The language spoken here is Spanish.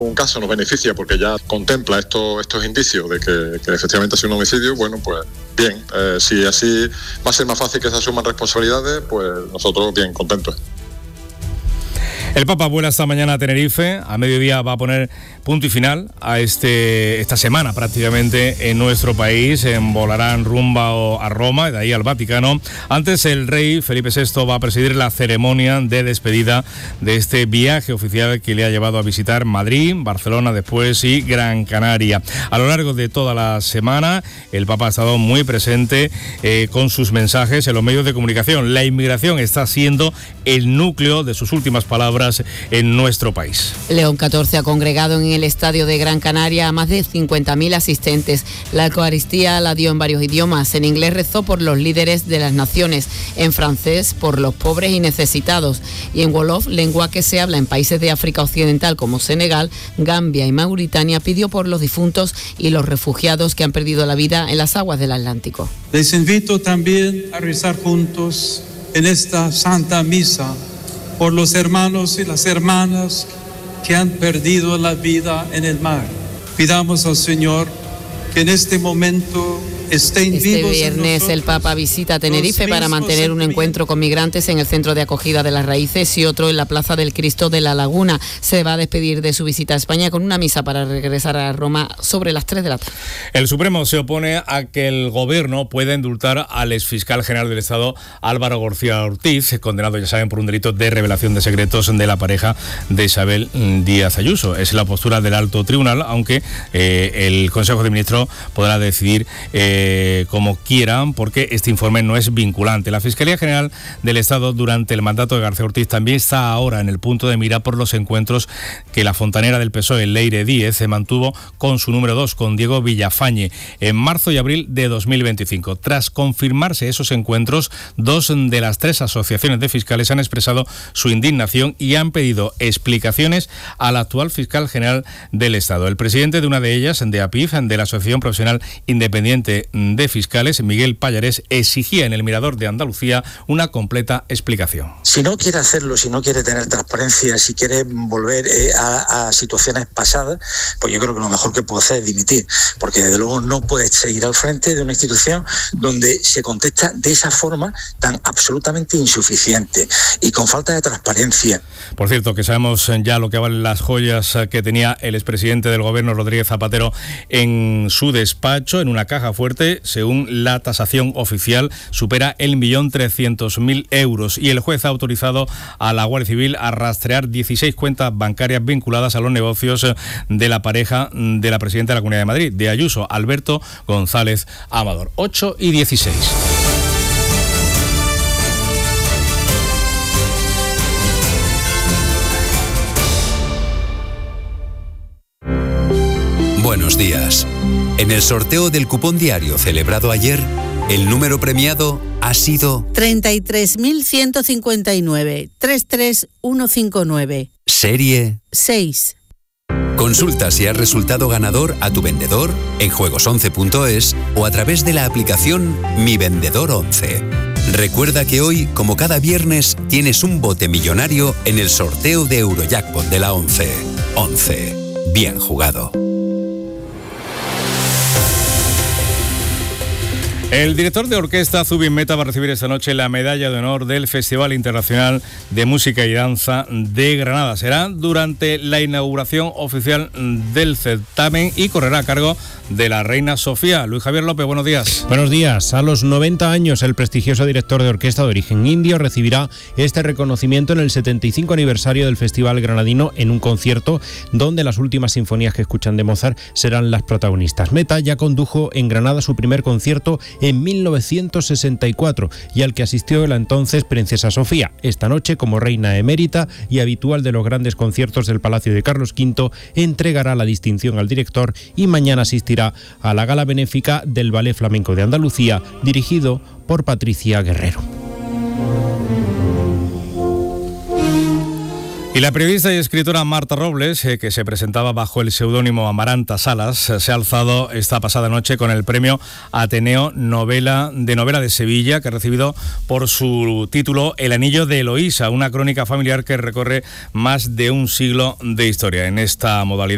Un caso nos beneficia porque ya contempla estos indicios de que efectivamente ha sido un homicidio. Bueno, pues bien, si así va a ser más fácil que se asuman responsabilidades, pues nosotros bien contentos. El Papa vuela esta mañana a Tenerife. A mediodía va a poner punto y final a esta semana prácticamente en nuestro país. Volarán rumbo a Roma y de ahí al Vaticano. Antes, el rey Felipe VI va a presidir la ceremonia de despedida de este viaje oficial que le ha llevado a visitar Madrid, Barcelona después y Gran Canaria. A lo largo de toda la semana, el Papa ha estado muy presente con sus mensajes en los medios de comunicación. La inmigración está siendo el núcleo de sus últimas palabras en nuestro país. León XIV ha congregado en el estadio de Gran Canaria a más de 50.000 asistentes. La Eucaristía la dio en varios idiomas. En inglés rezó por los líderes de las naciones, en francés por los pobres y necesitados, y en wolof, lengua que se habla en países de África Occidental como Senegal, Gambia y Mauritania, pidió por los difuntos y los refugiados que han perdido la vida en las aguas del Atlántico. Les invito también a rezar juntos en esta Santa Misa por los hermanos y las hermanas que han perdido la vida en el mar. Pidamos al Señor que en este momento estén vivos. Este viernes el Papa visita Tenerife para mantener un encuentro con migrantes en el centro de acogida de las Raíces y otro en la Plaza del Cristo de la Laguna. Se va a despedir de su visita a España con una misa para regresar a Roma sobre las 3 de la tarde. El Supremo se opone a que el Gobierno pueda indultar al exfiscal general del Estado Álvaro García Ortiz, condenado, ya saben, por un delito de revelación de secretos de la pareja de Isabel Díaz Ayuso. Es la postura del alto tribunal, aunque el Consejo de Ministros podrá decidir como quieran, porque este informe no es vinculante. La Fiscalía General del Estado durante el mandato de García Ortiz también está ahora en el punto de mira por los encuentros que la fontanera del PSOE, Leire Díez, se mantuvo con su número 2, con Diego Villafañe, en marzo y abril de 2025. Tras confirmarse esos encuentros, 2 de las 3 asociaciones de fiscales han expresado su indignación y han pedido explicaciones al actual fiscal general del Estado. El presidente de una de ellas, de APIF, de la Asociación Profesional Independiente de Fiscales, Miguel Pallarés, exigía en el Mirador de Andalucía una completa explicación. Si no quiere hacerlo, si no quiere tener transparencia, si quiere volver a situaciones pasadas, pues yo creo que lo mejor que puede hacer es dimitir, porque desde luego no puede seguir al frente de una institución donde se contesta de esa forma tan absolutamente insuficiente y con falta de transparencia. Por cierto, que sabemos ya lo que valen las joyas que tenía el expresidente del Gobierno, Rodríguez Zapatero, en su despacho, en una caja fuerte. Según la tasación oficial, supera el 1.300.000 euros y el juez ha autorizado a la Guardia Civil a rastrear 16 cuentas bancarias vinculadas a los negocios de la pareja de la presidenta de la Comunidad de Madrid, de Ayuso, Alberto González Amador. 8:16. Buenos días. En el sorteo del cupón diario celebrado ayer, el número premiado ha sido 33.159, 33159. Serie 6. Consulta si has resultado ganador a tu vendedor en juegos11.es o a través de la aplicación Mi Vendedor 11. Recuerda que hoy, como cada viernes, tienes un bote millonario en el sorteo de Eurojackpot de la 11. 11. Bien jugado. El director de orquesta Zubin Mehta va a recibir esta noche la medalla de honor del Festival Internacional de Música y Danza de Granada. Será durante la inauguración oficial del certamen y correrá a cargo de la reina Sofía. Luis Javier López, buenos días. Buenos días. A los 90 años, el prestigioso director de orquesta de origen indio recibirá este reconocimiento en el 75 aniversario del Festival Granadino en un concierto donde las últimas sinfonías que escuchan de Mozart serán las protagonistas. Mehta ya condujo en Granada su primer concierto en 1964 y al que asistió la entonces princesa Sofía. Esta noche, como reina emérita y habitual de los grandes conciertos del Palacio de Carlos V, entregará la distinción al director y mañana asistirá a la gala benéfica del Ballet Flamenco de Andalucía, dirigido por Patricia Guerrero. Y la periodista y escritora Marta Robles, que se presentaba bajo el seudónimo Amaranta Salas, se ha alzado esta pasada noche con el premio Ateneo Novela de Sevilla, que ha recibido por su título El Anillo de Eloísa, una crónica familiar que recorre más de un siglo de historia. En esta modalidad